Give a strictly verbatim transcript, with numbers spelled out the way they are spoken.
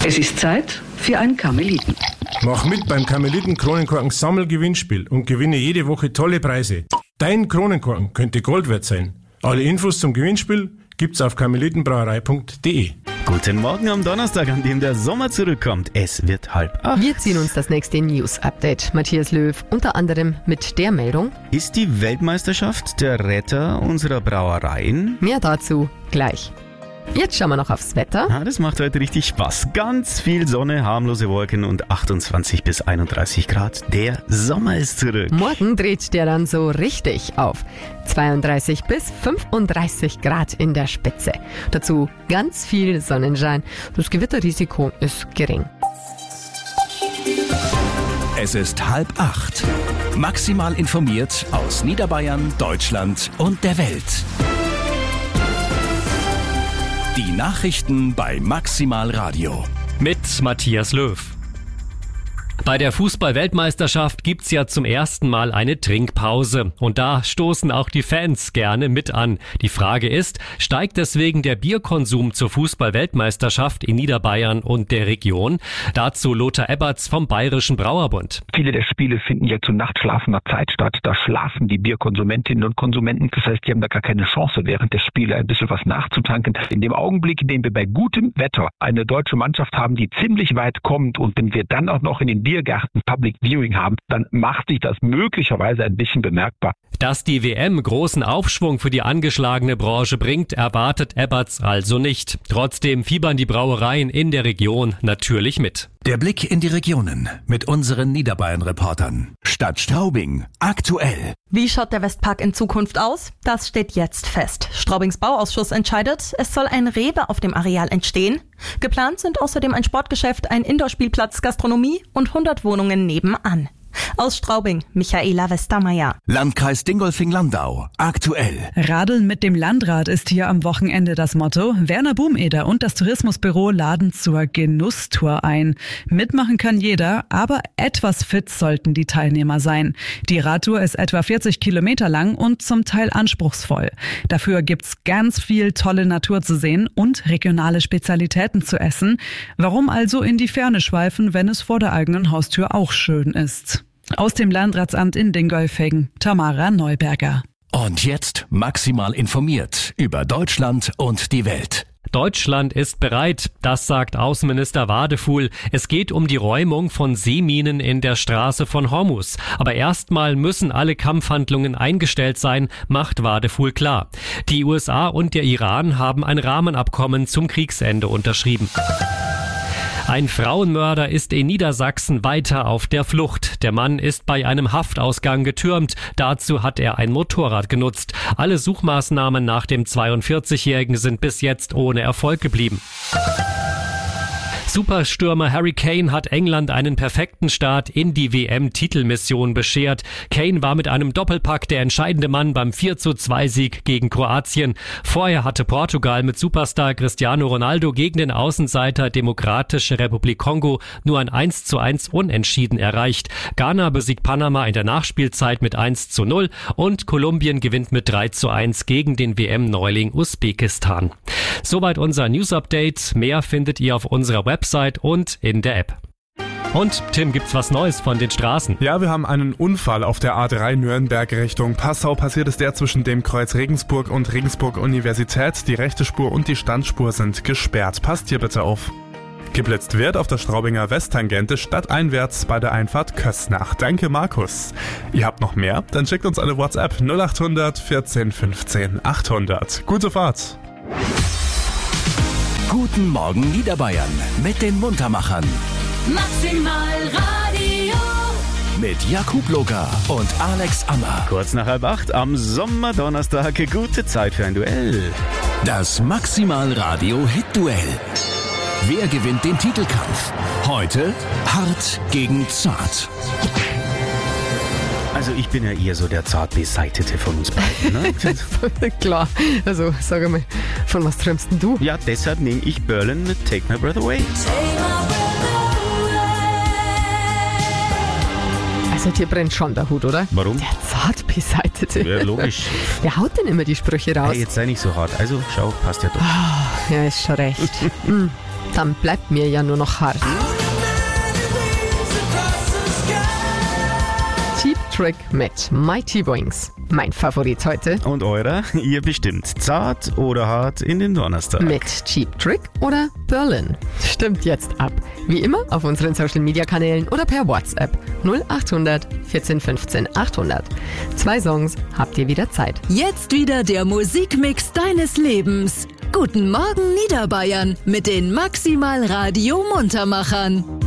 Es ist Zeit für ein Karmeliten. Mach mit beim Karmeliten-Kronenkorken-Sammelgewinnspiel und gewinne jede Woche tolle Preise. Dein Kronenkorken könnte Gold wert sein. Alle Infos zum Gewinnspiel gibt's auf karmelitenbrauerei punkt de. Guten Morgen am Donnerstag, an dem der Sommer zurückkommt. Es wird halb acht. Wir ziehen uns das nächste News-Update. Matthias Löw unter anderem mit der Meldung: Ist die Weltmeisterschaft der Retter unserer Brauereien? Mehr dazu gleich. Jetzt schauen wir noch aufs Wetter. Ah, das macht heute richtig Spaß. Ganz viel Sonne, harmlose Wolken und achtundzwanzig bis einunddreißig Grad. Der Sommer ist zurück. Morgen dreht der dann so richtig auf. zweiunddreißig bis fünfunddreißig Grad in der Spitze. Dazu ganz viel Sonnenschein. Das Gewitterrisiko ist gering. Es ist halb acht. Maximal informiert aus Niederbayern, Deutschland und der Welt. Die Nachrichten bei Maximal Radio. Mit Matthias Löw. Bei der Fußball-Weltmeisterschaft gibt's ja zum ersten Mal eine Trinkpause. Und da stoßen auch die Fans gerne mit an. Die Frage ist, steigt deswegen der Bierkonsum zur Fußball-Weltmeisterschaft in Niederbayern und der Region? Dazu Lothar Eberts vom Bayerischen Brauerbund. Viele der Spiele finden ja zu nachtschlafender Zeit statt. Da schlafen die Bierkonsumentinnen und Konsumenten. Das heißt, die haben da gar keine Chance, während der Spiele ein bisschen was nachzutanken. In dem Augenblick, in dem wir bei gutem Wetter eine deutsche Mannschaft haben, die ziemlich weit kommt, und wenn wir dann auch noch in den Biergarten Public Viewing haben, dann macht sich das möglicherweise ein bisschen bemerkbar. Dass die W M großen Aufschwung für die angeschlagene Branche bringt, erwartet Eberts also nicht. Trotzdem fiebern die Brauereien in der Region natürlich mit. Der Blick in die Regionen mit unseren Niederbayern-Reportern. Stadt Straubing, aktuell. Wie schaut der Westpark in Zukunft aus? Das steht jetzt fest. Straubings Bauausschuss entscheidet, es soll ein Rewe auf dem Areal entstehen. Geplant sind außerdem ein Sportgeschäft, ein Indoorspielplatz, Gastronomie und hundert Wohnungen nebenan. Aus Straubing, Michaela Westermeier. Landkreis Dingolfing-Landau, aktuell. Radeln mit dem Landrad ist hier am Wochenende das Motto. Werner Bumeder und das Tourismusbüro laden zur Genusstour ein. Mitmachen kann jeder, aber etwas fit sollten die Teilnehmer sein. Die Radtour ist etwa vierzig Kilometer lang und zum Teil anspruchsvoll. Dafür gibt's ganz viel tolle Natur zu sehen und regionale Spezialitäten zu essen. Warum also in die Ferne schweifen, wenn es vor der eigenen Haustür auch schön ist? Aus dem Landratsamt in Dingolfing, Tamara Neuberger. Und jetzt maximal informiert über Deutschland und die Welt. Deutschland ist bereit, das sagt Außenminister Wadefuhl. Es geht um die Räumung von Seeminen in der Straße von Hormuz. Aber erstmal müssen alle Kampfhandlungen eingestellt sein, macht Wadefuhl klar. Die U S A und der Iran haben ein Rahmenabkommen zum Kriegsende unterschrieben. Ein Frauenmörder ist in Niedersachsen weiter auf der Flucht. Der Mann ist bei einem Haftausgang getürmt. Dazu hat er ein Motorrad genutzt. Alle Suchmaßnahmen nach dem zweiundvierzigjährigen sind bis jetzt ohne Erfolg geblieben. Superstürmer Harry Kane hat England einen perfekten Start in die W M-Titelmission beschert. Kane war mit einem Doppelpack der entscheidende Mann beim vier zu zwei Sieg gegen Kroatien. Vorher hatte Portugal mit Superstar Cristiano Ronaldo gegen den Außenseiter Demokratische Republik Kongo nur ein eins zu eins Unentschieden erreicht. Ghana besiegt Panama in der Nachspielzeit mit eins zu null und Kolumbien gewinnt mit drei zu eins gegen den W M-Neuling Usbekistan. Soweit unser News-Update. Mehr findet ihr auf unserer Website und in der App. Und Tim, gibt's was Neues von den Straßen? Ja, wir haben einen Unfall auf der A drei Nürnberg Richtung Passau. Passiert ist der zwischen dem Kreuz Regensburg und Regensburg Universität. Die rechte Spur und die Standspur sind gesperrt. Passt hier bitte auf. Geblitzt wird auf der Straubinger Westtangente stadteinwärts bei der Einfahrt Kösnach. Danke, Markus. Ihr habt noch mehr? Dann schickt uns eine WhatsApp null acht hundert vierzehn fünfzehn achthundert. Gute Fahrt. Guten Morgen Niederbayern mit den Muntermachern. Maximal Radio. Mit Jakub Loga und Alex Ammer. Kurz nach halb acht am Sommerdonnerstag. Gute Zeit für ein Duell. Das Maximal Radio Hit-Duell. Wer gewinnt den Titelkampf? Heute hart gegen zart. Also ich bin ja eher so der zart Beseitete von uns beiden, ne? Klar, also sag einmal, von was träumst denn du? Ja, deshalb nehme ich Berlin mit Take My Breath Away. Also dir brennt schon der Hut, oder? Warum? Der zart Beseitete. Ja, logisch. Wer haut denn immer die Sprüche raus? Hey, jetzt sei nicht so hart. Also schau, passt ja doch. Oh, ja, ist schon recht. mm. Dann bleibt mir ja nur noch hart. Cheap Trick mit Mighty Wings. Mein Favorit heute. Und eurer? Ihr bestimmt. Zart oder hart in den Donnerstag? Mit Cheap Trick oder Berlin? Stimmt jetzt ab. Wie immer auf unseren Social Media Kanälen oder per WhatsApp null achthundert vierzehn fünfzehn achthundert. Zwei Songs habt ihr wieder Zeit. Jetzt wieder der Musikmix deines Lebens. Guten Morgen Niederbayern mit den Maximal Radio Muntermachern.